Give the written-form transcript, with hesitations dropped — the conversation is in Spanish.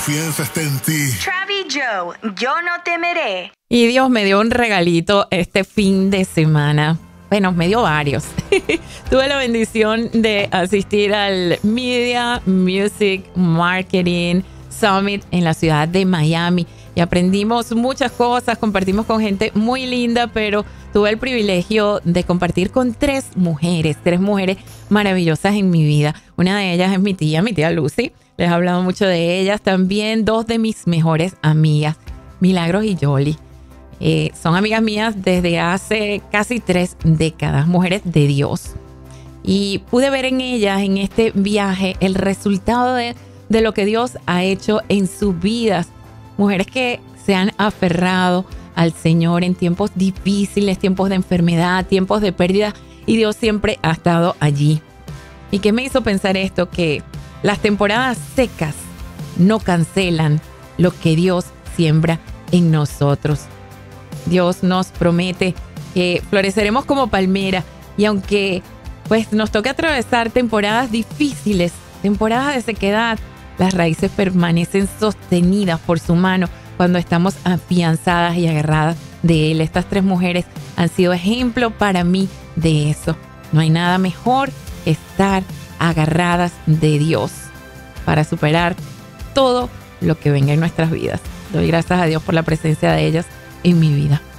confianza está en ti. Travis Joe, yo no temeré. Y Dios me dio un regalito este fin de semana. Bueno, me dio varios. Tuve la bendición de asistir al Media Music Marketing Summit en la ciudad de Miami. Y aprendimos muchas cosas, compartimos con gente muy linda, pero tuve el privilegio de compartir con tres mujeres maravillosas en mi vida. Una de ellas es mi tía Lucy. Les he hablado mucho de ellas. También dos de mis mejores amigas, Milagros y Yoli. Son amigas mías desde hace casi 3 décadas, mujeres de Dios. Y pude ver en ellas, en este viaje, el resultado de lo que Dios ha hecho en sus vidas. Mujeres que se han aferrado al Señor en tiempos difíciles, tiempos de enfermedad, tiempos de pérdida, y Dios siempre ha estado allí. ¿Y qué me hizo pensar esto? Que las temporadas secas no cancelan lo que Dios siembra en nosotros. Dios nos promete que floreceremos como palmera, y aunque pues nos toque atravesar temporadas difíciles, temporadas de sequedad, las raíces permanecen sostenidas por su mano cuando estamos afianzadas y agarradas de Él. Estas 3 mujeres han sido ejemplo para mí de eso. No hay nada mejor que estar agarradas de Dios para superar todo lo que venga en nuestras vidas. Doy gracias a Dios por la presencia de ellas en mi vida.